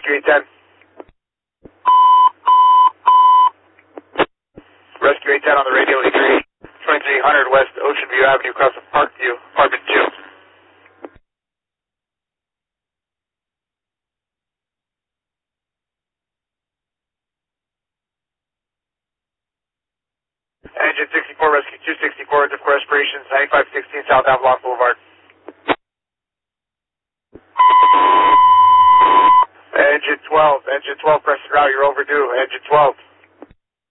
Rescue 810. Rescue 810 on the radio, 2300 West Ocean View Avenue, across from Parkview, apartment 2. Engine 64, Rescue 264, different respirations, 9516 South Avalon Boulevard. Engine 12, press the route, you're overdue. Engine 12.